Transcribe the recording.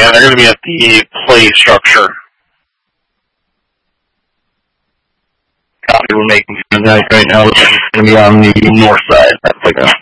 and they're going to be at the play structure. Copy we're making tonight right now, which is going to be on the north side. That's like a